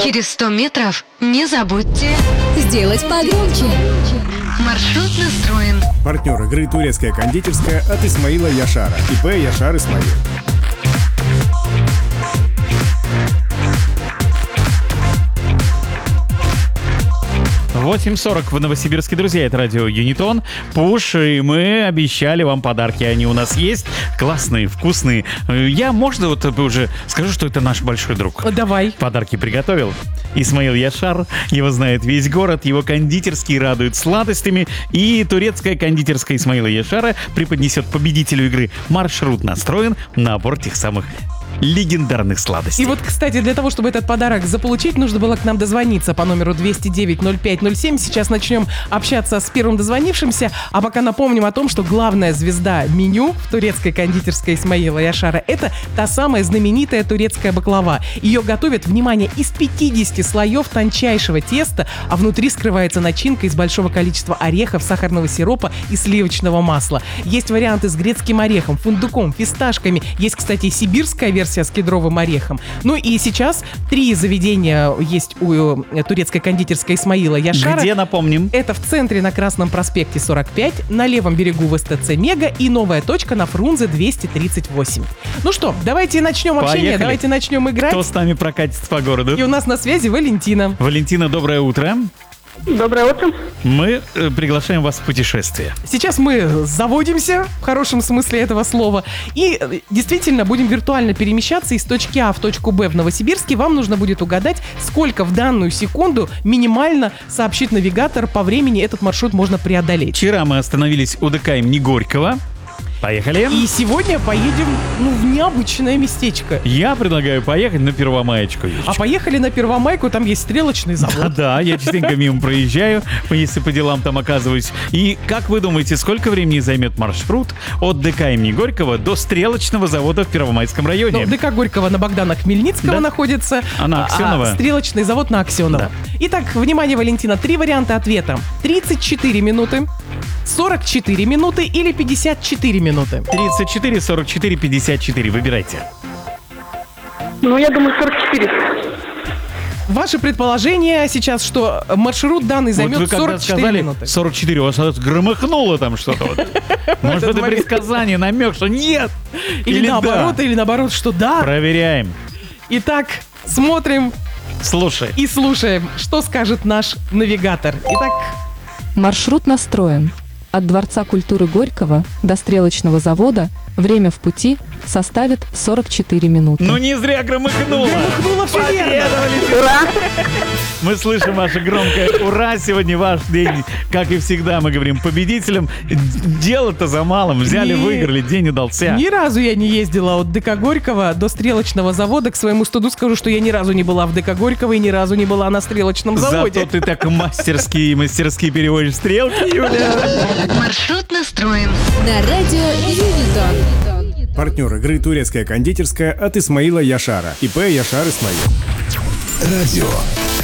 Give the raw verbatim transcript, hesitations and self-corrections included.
Через сто метров не забудьте сделать погромче. Маршрут настроен. Партнер игры турецкая кондитерская от Исмаила Яшара. ИП Яшар Исмаил. восемь сорок в Новосибирске, друзья, это радио Юнитон, Пуш, и мы обещали вам подарки, они у нас есть, классные, вкусные. Я, можно, вот уже скажу, что это наш большой друг. Давай. Подарки приготовил Исмаил Яшар, его знает весь город, его кондитерские радуют сладостями, и турецкая кондитерская Исмаила Яшара преподнесет победителю игры «Маршрут настроен» набор тех самых легендарных сладостей. И вот, кстати, для того, чтобы этот подарок заполучить, нужно было к нам дозвониться по номеру двести девять ноль пять ноль семь. Сейчас начнем общаться с первым дозвонившимся, а пока напомним о том, что главная звезда меню в турецкой кондитерской Исмаила Яшара — это та самая знаменитая турецкая баклава. Ее готовят, внимание, из пятидесяти слоев тончайшего теста, а внутри скрывается начинка из большого количества орехов, сахарного сиропа и сливочного масла. Есть варианты с грецким орехом, фундуком, фисташками. Есть, кстати, и сибирская версия с кедровым орехом. Ну и сейчас три заведения есть у турецкой кондитерской Исмаила Яшара. Где, напомним? Это в центре на Красном проспекте сорок пять, на левом берегу в СТЦ Мега и новая точка на Фрунзе двести тридцать восемь. Ну что, давайте начнем общение, Поехали. давайте начнем играть. Кто с нами прокатится по городу? И у нас на связи Валентина. Валентина, доброе утро. Доброе утро. Мы э, приглашаем вас в путешествие. Сейчас мы заводимся, в хорошем смысле этого слова, и э, действительно будем виртуально перемещаться из точки А в точку Б в Новосибирске. Вам нужно будет угадать, сколько в данную секунду минимально, сообщит навигатор, по времени этот маршрут можно преодолеть. Вчера мы остановились у ДК имени Горького. Поехали. И сегодня поедем, ну, в необычное местечко. Я предлагаю поехать на Первомаечку. А поехали на Первомайку, там есть стрелочный завод. Да, да, я частенько мимо проезжаю, если по делам там оказываюсь. И как вы думаете, сколько времени займет маршрут от ДК имени Горького до стрелочного завода в Первомайском районе? Ну, ДК Горького на Богдана Хмельницкого Да. находится, А на Аксенова? а стрелочный завод на Аксенова. Да. Итак, внимание, Валентина, три варианта ответа. тридцать четыре минуты, сорок четыре минуты или пятьдесят четыре минуты. тридцать четыре, сорок четыре, пятьдесят четыре. Выбирайте. Ну, я думаю, сорок четыре. Ваше предположение сейчас, что маршрут данный займет вот вы когда сорок четыре сказали минуты. сорок четыре, у вас громыхнуло там что-то. Вот. Может, это момент. предсказание, намек, что нет? Или, наоборот, да? или наоборот, что да. Проверяем. Итак, смотрим Слушай. и слушаем, что скажет наш навигатор. Итак, Маршрут настроен. От Дворца культуры Горького до стрелочного завода время в пути составит сорок четыре минуты. Ну не зря громыхнуло. громыхнуло все верно. Ура! Мы слышим ваше громкое «Ура!». Сегодня ваш день, как и всегда, мы говорим победителям. Дело-то за малым. Взяли, Не- выиграли, день удался. Ни разу я не ездила от ДК Горького до стрелочного завода. К своему стыду скажу, что я ни разу не была в ДК Горького и ни разу не была на стрелочном заводе. Зато ты так мастерски, мастерски переводишь стрелки, Юля. Маршрут настроен. На радио Юнитон. Партнер игры турецкая кондитерская от Исмаила Яшара. ИП Яшар Исмаил. Радио